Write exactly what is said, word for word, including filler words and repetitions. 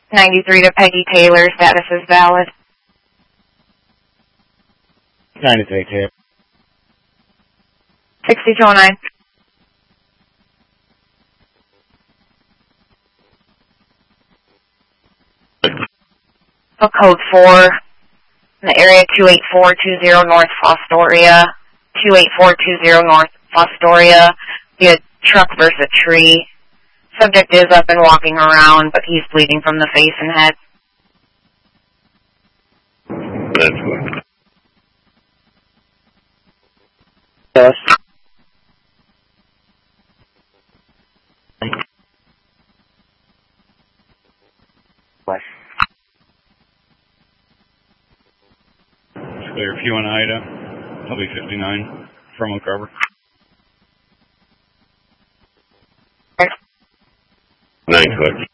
ninety-three to Peggy Taylor, status is valid. ninety-three, clear. sixty-two oh nine. So code four, in the area two eight four two zero North Fostoria, two eight four two zero North Fostoria, be a truck versus a tree. Subject is up and walking around, but he's bleeding from the face and head. That's good. Yes. What? Clear Q and Ida, L B fifty-nine, from Oak Harbor. Nine foot.